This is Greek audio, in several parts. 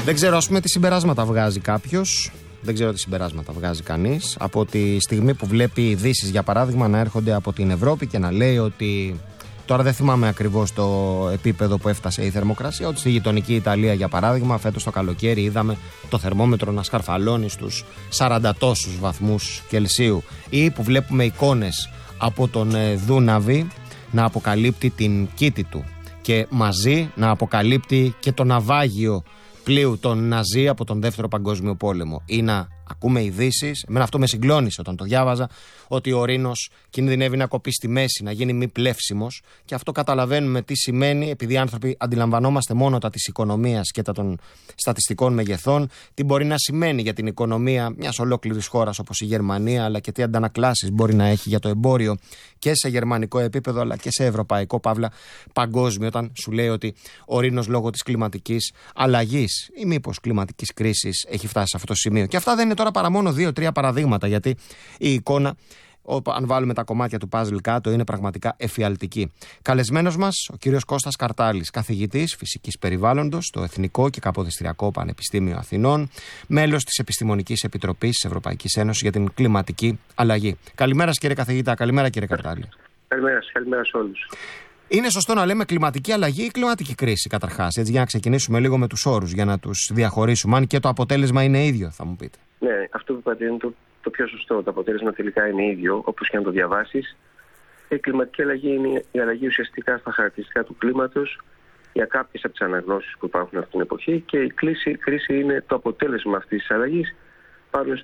Δεν ξέρω, ας πούμε, τι συμπεράσματα βγάζει κάποιος. Δεν ξέρω τι συμπεράσματα βγάζει κανείς. Από τη στιγμή που βλέπει ειδήσεις, για παράδειγμα, να έρχονται από την Ευρώπη και να λέει ότι. Τώρα δεν θυμάμαι ακριβώς το επίπεδο που έφτασε η θερμοκρασία. Ότι στη γειτονική Ιταλία, για παράδειγμα, φέτος το καλοκαίρι είδαμε το θερμόμετρο να σκαρφαλώνει στους 40 τόσους βαθμούς Κελσίου. Ή που βλέπουμε εικόνες από τον Δούναβη να αποκαλύπτει την κήτη του. Και μαζί να αποκαλύπτει και το ναυάγιο πλοίου των Ναζί από τον Δεύτερο Παγκόσμιο Πόλεμο. Ή να ακούμε ειδήσεις, εμένα αυτό με συγκλώνησε όταν το διάβαζα, ότι ο Ρήνος κινδυνεύει να κοπεί στη μέση, να γίνει μη πλεύσιμος. Και αυτό καταλαβαίνουμε τι σημαίνει, επειδή οι άνθρωποι αντιλαμβανόμαστε μόνο τα της οικονομίας και τα των στατιστικών μεγεθών, τι μπορεί να σημαίνει για την οικονομία μιας ολόκληρης χώρας όπως η Γερμανία, αλλά και τι αντανακλάσεις μπορεί να έχει για το εμπόριο και σε γερμανικό επίπεδο, αλλά και σε ευρωπαϊκό, παύλα παγκόσμιο, όταν σου λέει ότι ο Ρήνος λόγω της κλιματικής αλλαγής ή μήπως κλιματικής κρίσης έχει φτάσει σε αυτό το σημείο. Και αυτά δεν είναι τώρα παρά μόνο 2-3 παραδείγματα, γιατί η εικόνα, αν βάλουμε τα κομμάτια του παζλ κάτω, είναι πραγματικά εφιαλτική. Καλεσμένος μας ο κύριος Κώστας Καρτάλης, καθηγητής φυσικής περιβάλλοντος στο Εθνικό και Καποδιστριακό Πανεπιστήμιο Αθηνών, μέλος της Επιστημονικής Επιτροπής της Ευρωπαϊκής Ένωσης για την κλιματική αλλαγή. Καλημέρα κύριε καθηγητά, καλημέρα κύριε Καρτάλη. Καλημέρα σε όλους. Είναι σωστό να λέμε κλιματική αλλαγή ή κλιματική κρίση καταρχάς, έτσι, για να ξεκινήσουμε λίγο με τους όρους, για να τους διαχωρίσουμε, αν και το αποτέλεσμα είναι ίδιο, θα μου πείτε. Ναι, αυτό που είπατε είναι το πιο σωστό. Το αποτέλεσμα τελικά είναι ίδιο, όπως και αν το διαβάσεις. Η κλιματική αλλαγή είναι η αλλαγή ουσιαστικά στα χαρακτηριστικά του κλίματος για κάποιες από τις αναγνώσεις που υπάρχουν αυτή την εποχή, και η κρίση είναι το αποτέλεσμα αυτής της αλλαγής πάνω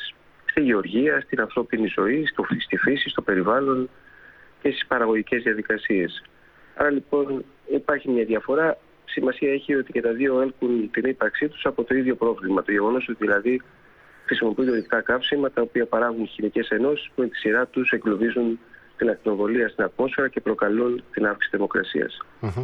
στη γεωργία, στην ανθρώπινη ζωή, στη φύση, στο περιβάλλον και στις παραγωγικές διαδικασίες. Άρα λοιπόν υπάρχει μια διαφορά. Σημασία έχει ότι και τα δύο έλκουν την ύπαρξή τους από το ίδιο πρόβλημα. Το γεγονός ότι δηλαδή χρησιμοποιούνται ορυκτά καύσιμα τα οποία παράγουν χημικές ενώσεις που με τη σειρά τους εγκλωβίζουν την ακτινοβολία στην ατμόσφαιρα και προκαλούν την αύξηση θερμοκρασίας.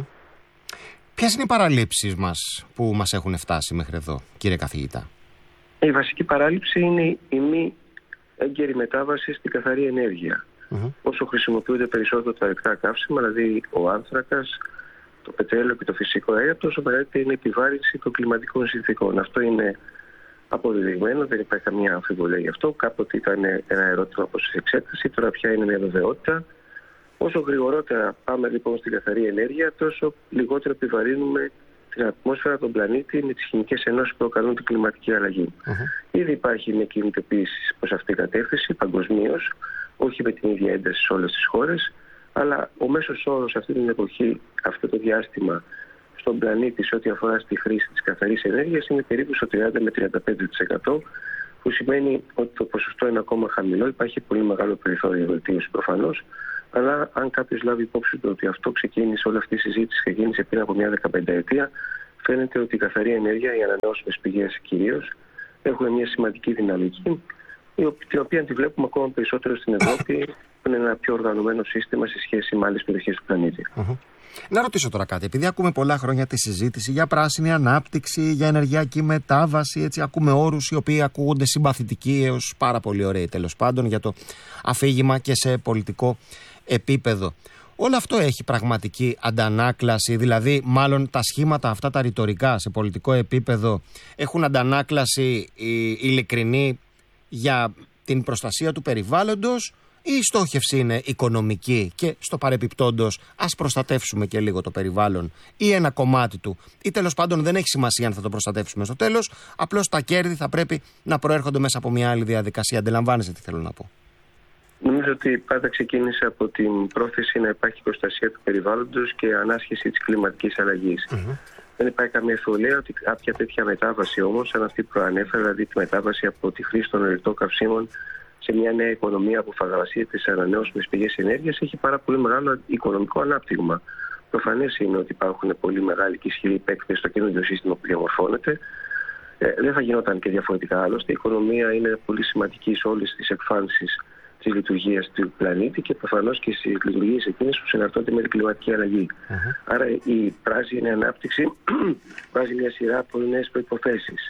Ποιες είναι οι παραλήψεις μας που μας έχουν φτάσει μέχρι εδώ, κύριε καθηγητά? Η βασική παράληψη είναι η μη έγκαιρη μετάβαση στην καθαρή ενέργεια. Όσο χρησιμοποιούνται περισσότερο τα ορυκτά καύσιμα, δηλαδή ο άνθρακας, το πετρέλαιο και το φυσικό αέριο, τόσο μεγαλύτερη είναι η επιβάρυνση των κλιματικών συνθήκων. Αυτό είναι αποδεδειγμένο, δεν υπάρχει καμία αμφιβολία γι' αυτό. Κάποτε ήταν ένα ερώτημα προς εξέταση, τώρα πια είναι μια βεβαιότητα. Όσο γρηγορότερα πάμε λοιπόν στην καθαρή ενέργεια, τόσο λιγότερο επιβαρύνουμε την ατμόσφαιρα, τον πλανήτη, με τις χημικές ενώσεις που προκαλούν την κλιματική αλλαγή. Ήδη υπάρχει μια κινητοποίηση προς αυτήν την κατεύθυνση παγκοσμίως, όχι με την ίδια ένταση σε όλες τις χώρες, αλλά ο μέσος όρος αυτή την εποχή, αυτό το διάστημα στον πλανήτη σε ό,τι αφορά στη χρήση της καθαρής ενέργειας είναι περίπου στο 30 με 35%, που σημαίνει ότι το ποσοστό είναι ακόμα χαμηλό. Υπάρχει πολύ μεγάλο περιθώριο βελτίωση προφανώς, αλλά αν κάποιος λάβει υπόψη του ότι αυτό ξεκίνησε, όλη αυτή η συζήτηση ξεκίνησε πριν από μια 15ετία, φαίνεται ότι η καθαρή ενέργεια, οι ανανεώσιμες πηγές κυρίως, έχουν μια σημαντική δυναμική, την οποία τη βλέπουμε ακόμα περισσότερο στην Ευρώπη, που είναι ένα πιο οργανωμένο σύστημα σε σχέση με άλλες περιοχές του πλανήτη. Να ρωτήσω τώρα κάτι, επειδή ακούμε πολλά χρόνια τη συζήτηση για πράσινη ανάπτυξη, για ενεργειακή μετάβαση, έτσι, ακούμε όρους οι οποίοι ακούγονται συμπαθητικοί έως πάρα πολύ ωραίοι τέλος πάντων για το αφήγημα και σε πολιτικό επίπεδο. Όλο αυτό έχει πραγματική αντανάκλαση, δηλαδή μάλλον τα σχήματα αυτά τα ρητορικά σε πολιτικό επίπεδο έχουν αντανάκλαση ειλικρινή για την προστασία του περιβάλλοντος, ή η στόχευση είναι οικονομική και στο παρεπιπτόντος ας προστατεύσουμε και λίγο το περιβάλλον ή ένα κομμάτι του, ή τέλος πάντων δεν έχει σημασία αν θα το προστατεύσουμε στο τέλος, απλώς τα κέρδη θα πρέπει να προέρχονται μέσα από μια άλλη διαδικασία. Αντιλαμβάνεστε τι θέλω να πω? Νομίζω ότι πάντα ξεκίνησε από την πρόθεση να υπάρχει προστασία του περιβάλλοντος και ανάσχεση της κλιματικής αλλαγής. Δεν υπάρχει καμία αμφιβολία ότι κάποια τέτοια μετάβαση όμως, σαν αυτή που προανέφερα, δηλαδή τη μετάβαση από τη χρήση των ορυκτών καυσίμων σε μια νέα οικονομία που θα βασίζεται σε ανανεώσιμες πηγές ενέργειας, έχει πάρα πολύ μεγάλο οικονομικό ανάπτυγμα. Προφανές είναι ότι υπάρχουν πολύ μεγάλοι και ισχυροί παίκτες στο καινούργιο σύστημα που διαμορφώνεται. Δεν θα γινόταν και διαφορετικά άλλωστε. Η οικονομία είναι πολύ σημαντική σε όλες τις εκφάνσεις της λειτουργίας του πλανήτη και προφανώς και στις λειτουργίες εκείνες που συναρτώνται με την κλιματική αλλαγή. Άρα η πράσινη ανάπτυξη βάζει μια σειρά από νέες προϋποθέσεις.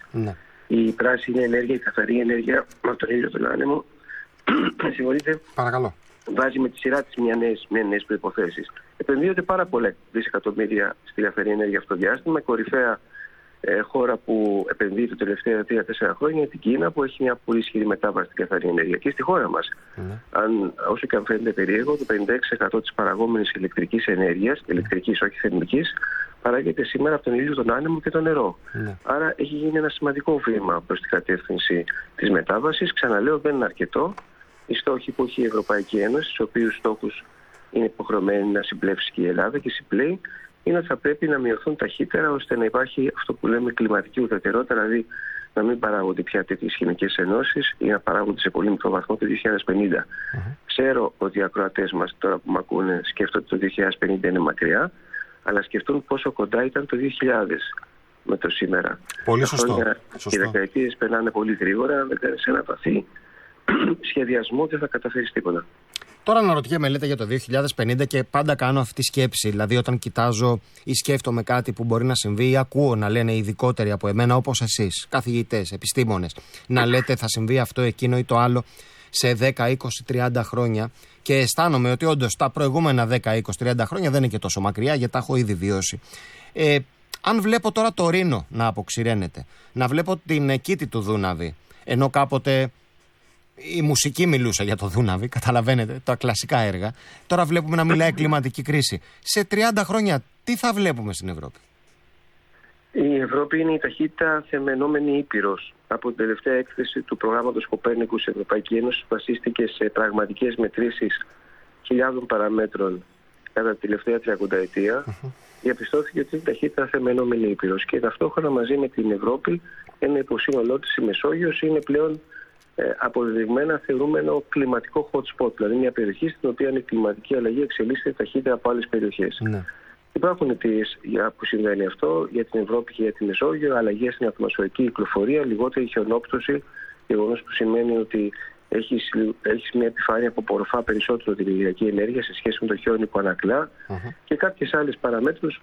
Η πράσινη ενέργεια, η καθαρή ενέργεια με τον ήλιο τον άνεμο, συγχωρείτε, βάζει με τη σειρά της μια νέες προϋποθέσεις. Επενδύονται πάρα πολλά δισεκατομμύρια στη καθαρή ενέργεια αυτό το διάστημα. Κορυφαία χώρα που επενδύει τα τελευταία 3-4 χρόνια, την Κίνα, που έχει μια πολύ ισχυρή μετάβαση στην καθαρή ενέργεια. Και στη χώρα μας, όσο και αν φαίνεται περίεργο, το 56% της παραγόμενης ηλεκτρικής ενέργειας, ηλεκτρικής όχι θερμικής, παράγεται σήμερα από τον ήλιο, τον άνεμο και το νερό. Άρα έχει γίνει ένα σημαντικό βήμα προς την κατεύθυνση της μετάβασης. Ξαναλέω, δεν είναι αρκετό. Οι στόχοι που έχει η Ευρωπαϊκή Ένωση, στους οποίους στόχους είναι υποχρεωμένη να συμπλέψει και η Ελλάδα και συμπλέει, είναι ότι θα πρέπει να μειωθούν ταχύτερα, ώστε να υπάρχει αυτό που λέμε κλιματική ουδετερότητα, δηλαδή να μην παράγονται πια τέτοιες χημικές ενώσεις ή να παράγονται σε πολύ μικρό βαθμό το 2050. Ξέρω ότι οι ακροατές μας τώρα που με ακούνε σκέφτονται ότι το 2050 είναι μακριά, αλλά σκεφτούν πόσο κοντά ήταν το 2000 με το σήμερα. Πολύ σωστό. Οι δεκαετίες περνάνε πολύ γρήγορα, δεν κάνεις ένα βαθύ σχεδιασμό, δεν θα καταφέρεις τίποτα. Τώρα αναρωτιέμαι, λέτε, για το 2050 και πάντα κάνω αυτή τη σκέψη. Δηλαδή, όταν κοιτάζω ή σκέφτομαι κάτι που μπορεί να συμβεί ή ακούω να λένε ειδικότεροι από εμένα, όπως εσείς, καθηγητές, επιστήμονες, να λέτε θα συμβεί αυτό, εκείνο ή το άλλο σε 10, 20, 30 χρόνια. Και αισθάνομαι ότι όντως τα προηγούμενα 10, 20, 30 χρόνια δεν είναι και τόσο μακριά, γιατί τα έχω ήδη βιώσει. Αν βλέπω τώρα το Ρήνο να αποξηραίνεται, να βλέπω την κήτη του Δούναβη, ενώ κάποτε η μουσική μιλούσε για το Δούναβη, καταλαβαίνετε, τα κλασικά έργα. Τώρα βλέπουμε να μιλάει κλιματική κρίση. Σε 30 χρόνια τι θα βλέπουμε στην Ευρώπη? Η Ευρώπη είναι η ταχύτητα θεμενόμενη ήπειρος. Από την τελευταία έκθεση του προγράμματος Κοπέρνικου στην Ευρωπαϊκή Ένωση, βασίστηκε σε πραγματικές μετρήσεις χιλιάδων παραμέτρων κατά τη τελευταία 30 ετία. Διαπιστώθηκε ότι είναι η ταχύτητα θεμενόμενη ήπειρος και ταυτόχρονα μαζί με την Ευρώπη, ένα υποσύνολό της, η Μεσόγειος, είναι πλέον αποδεδειγμένα θεωρούμενο κλιματικό hot spot, δηλαδή μια περιοχή στην οποία η κλιματική αλλαγή εξελίσσεται ταχύτερα από άλλες περιοχές. Υπάρχουν αιτίες για που συμβαίνει αυτό για την Ευρώπη και για τη Μεσόγειο, αλλαγές στην ατμοσφαιρική κυκλοφορία, λιγότερη χιονόπτωση, γεγονός που σημαίνει ότι έχεις μια επιφάνεια που απορροφά περισσότερο την ηλιακή ενέργεια σε σχέση με το χιόνι που ανακλά και κάποιες άλλες παραμέτρους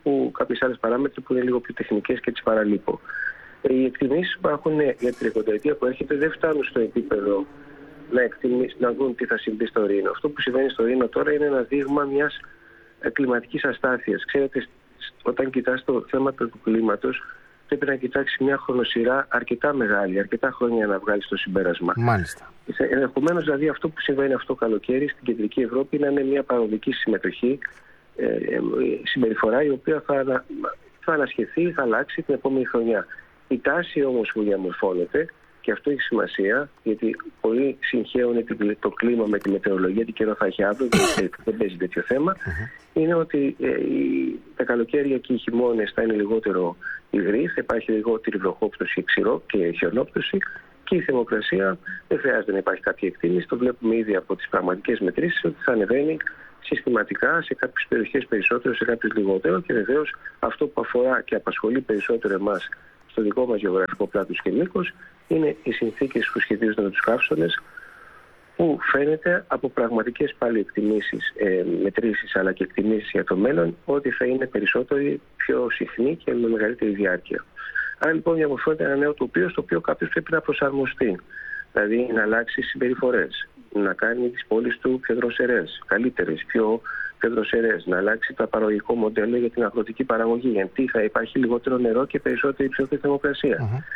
που είναι λίγο πιο τεχνικές και τις παραλείπω. Οι εκτιμήσεις που υπάρχουν για την 30ετία που έρχεται δεν φτάνουν στο επίπεδο να δουν τι θα συμβεί στο Ρήνο. Αυτό που συμβαίνει στο Ρήνο τώρα είναι ένα δείγμα μιας κλιματικής αστάθειας. Ξέρετε, όταν κοιτάς το θέμα του κλίματος, πρέπει να κοιτάξεις μια χρονοσυρά αρκετά μεγάλη, αρκετά χρόνια να βγάλεις το συμπέρασμα. Μάλιστα. Ενδεχομένως, δηλαδή, αυτό που συμβαίνει αυτό το καλοκαίρι στην Κεντρική Ευρώπη να είναι μια παροδική συμμετοχή, συμπεριφορά η οποία θα ανασχεθεί, θα αλλάξει την επόμενη χρονιά. Η τάση όμως που διαμορφώνεται, και αυτό έχει σημασία, γιατί πολλοί συγχαίουν το κλίμα με τη μετεωρολογία, τι καιρό θα έχει αύριο, δεν παίζει τέτοιο θέμα, είναι ότι τα καλοκαίρια και οι χειμώνες θα είναι λιγότερο υγροί, θα υπάρχει λιγότερη βροχόπτωση και χιονόπτωση και η θερμοκρασία δεν χρειάζεται να υπάρχει κάποια εκτίμηση. Το βλέπουμε ήδη από τις πραγματικές μετρήσεις ότι θα ανεβαίνει συστηματικά σε κάποιες περιοχές περισσότερο, σε κάποιες λιγότερο, και βεβαίως αυτό που αφορά και απασχολεί περισσότερο εμάς στο δικό μας γεωγραφικό πλάτος και μήκος είναι οι συνθήκες που σχετίζονται με τους καύσονες, που φαίνεται από πραγματικές πάλι εκτιμήσεις, μετρήσεις αλλά και εκτιμήσεις για το μέλλον ότι θα είναι περισσότερο, πιο συχνή και με μεγαλύτερη διάρκεια. Άρα λοιπόν διαμορφώνεται ένα νέο τοπίο στο οποίο κάποιος πρέπει να προσαρμοστεί, δηλαδή να αλλάξει συμπεριφορές, να κάνει τις πόλεις του πιο δροσερές, καλύτερες, πιο δροσερές, να αλλάξει το παραγωγικό μοντέλο για την αγροτική παραγωγή, γιατί θα υπάρχει λιγότερο νερό και περισσότερη υψηλότερη θερμοκρασία.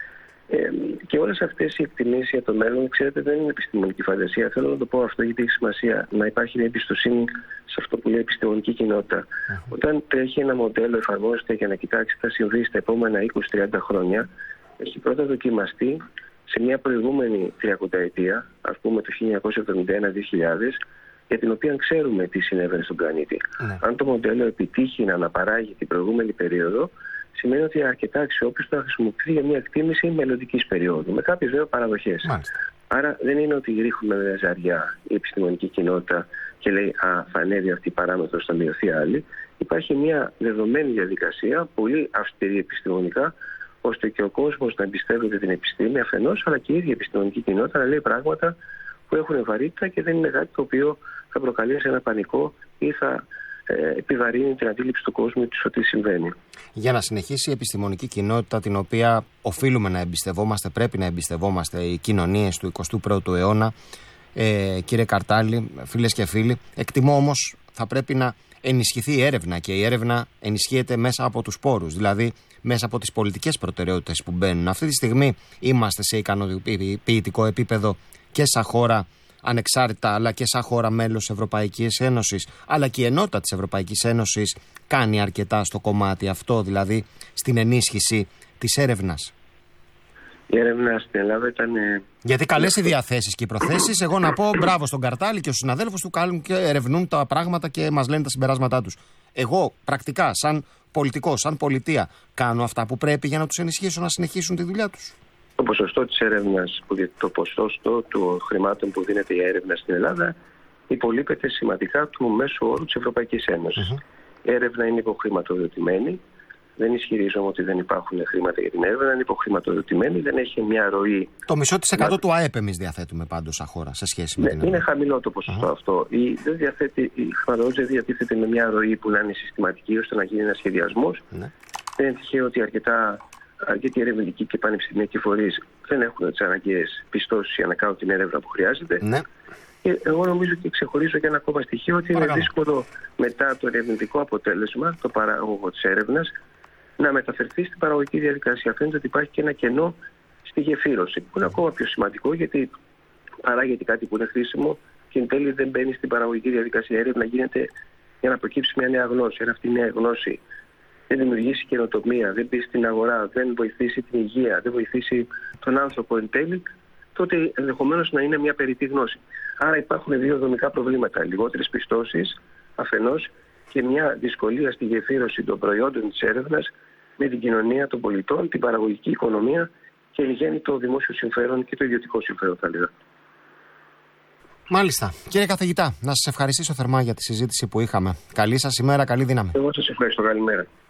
Και όλες αυτές οι εκτιμήσεις για το μέλλον, ξέρετε, δεν είναι επιστημονική φαντασία. Θέλω να το πω αυτό γιατί έχει σημασία να υπάρχει μια εμπιστοσύνη σε αυτό που λέει η επιστημονική κοινότητα. Όταν τρέχει ένα μοντέλο, εφαρμόζεται για να κοιτάξει τι θα συμβεί στα επόμενα 20-30 χρόνια, έχει πρώτα δοκιμαστεί σε μια προηγούμενη 30ετία, ας πούμε το 1971-2000, για την οποία ξέρουμε τι συνέβαινε στον πλανήτη. Αν το μοντέλο επιτύχει να αναπαράγει την προηγούμενη περίοδο, σημαίνει ότι είναι αρκετά αξιόπιστο να χρησιμοποιηθεί για μια εκτίμηση μελλοντικής περίοδου, με κάποιες βέβαια παραδοχές. Άρα δεν είναι ότι ρίχνουμε με ζαριά η επιστημονική κοινότητα και λέει θα ανέβει αυτή η παράμετρος, θα μειωθεί άλλη. Υπάρχει μια δεδομένη διαδικασία, πολύ αυστηρή επιστημονικά, ώστε και ο κόσμος να εμπιστεύεται την επιστήμη αφενός, αλλά και η ίδια η επιστημονική κοινότητα να λέει πράγματα που έχουν βαρύτητα και δεν είναι κάτι το οποίο θα προκαλέσει ένα πανικό ή θα επιβαρύνει την αντίληψη του κόσμου της ότι συμβαίνει. Για να συνεχίσει η επιστημονική κοινότητα, την οποία οφείλουμε να εμπιστευόμαστε, πρέπει να εμπιστευόμαστε, οι κοινωνίες του 21ου αιώνα, κύριε Καρτάλη, φίλες και φίλοι, εκτιμώ όμως θα πρέπει να ενισχυθεί η έρευνα, και η έρευνα ενισχύεται μέσα από τους πόρους, δηλαδή μέσα από τις πολιτικές προτεραιότητες που μπαίνουν. Αυτή τη στιγμή είμαστε σε ικανοποιητικό επίπεδο και σαν χώρα ανεξάρτητα, αλλά και σαν χώρα μέλος της Ευρωπαϊκής Ένωσης, αλλά και η ενότητα της Ευρωπαϊκής Ένωσης κάνει αρκετά στο κομμάτι αυτό, δηλαδή στην ενίσχυση της έρευνας? Η έρευνα στην Ελλάδα ήταν. Γιατί καλές οι διαθέσεις και οι προθέσεις. Εγώ να πω μπράβο στον Καρτάλη και στους συναδέλφους του, κάνουν και ερευνούν τα πράγματα και μας λένε τα συμπεράσματά τους. Εγώ πρακτικά, σαν πολιτικός, σαν πολιτεία, κάνω αυτά που πρέπει για να τους ενισχύσω να συνεχίσουν τη δουλειά τους? Το ποσοστό της έρευνας, το ποσοστό των χρημάτων που δίνεται η έρευνα στην Ελλάδα υπολείπεται σημαντικά του μέσου όρου της Ευρωπαϊκής Ένωσης. Η έρευνα είναι υποχρηματοδοτημένη. Δεν ισχυρίζομαι ότι δεν υπάρχουν χρήματα για την έρευνα. Είναι υποχρηματοδοτημένη, δεν έχει μια ροή. Το μισό της εκατό του ΑΕΠ εμείς διαθέτουμε πάντως σαν χώρα σε σχέση με την έρευνα. Είναι χαμηλό το ποσοστό αυτό. Η χρηματοδότηση δεν διατίθεται με μια ροή που να είναι συστηματική ώστε να γίνει ένα σχεδιασμός. Δεν είναι τυχαίο ότι αρκετοί ερευνητικοί και πανεπιστημιακοί φορείς δεν έχουν τις αναγκαίες πιστώσεις για να κάνουν την έρευνα που χρειάζεται. Και εγώ νομίζω και ξεχωρίζω για ένα ακόμα στοιχείο ότι είναι δύσκολο μετά το ερευνητικό αποτέλεσμα, το παράγωγο της έρευνας, να μεταφερθεί στην παραγωγική διαδικασία. Φαίνεται ότι υπάρχει και ένα κενό στη γεφύρωση, που είναι ακόμα πιο σημαντικό, γιατί παράγεται κάτι που είναι χρήσιμο και εν τέλει δεν μπαίνει στην παραγωγική διαδικασία. Η έρευνα γίνεται για να προκύψει μια νέα γνώση. Αν αυτή η νέα γνώση δεν δημιουργήσει καινοτομία, δεν μπει στην αγορά, δεν βοηθήσει την υγεία, δεν βοηθήσει τον άνθρωπο εν τέλει, τότε ενδεχομένως να είναι μια περιττή γνώση. Άρα υπάρχουν δύο δομικά προβλήματα. Λιγότερες πιστώσεις αφενός και μια δυσκολία στη γεφύρωση των προϊόντων της έρευνας με την κοινωνία των πολιτών, την παραγωγική οικονομία και εν γέννη το δημόσιο συμφέρον και το ιδιωτικό συμφέρον, θα λέγα. Μάλιστα. Κύριε καθηγητά, να σας ευχαριστήσω θερμά για τη συζήτηση που είχαμε. Καλή σας ημέρα, καλή δύναμη. Εγώ σας ευχαριστώ. Καλημέρα.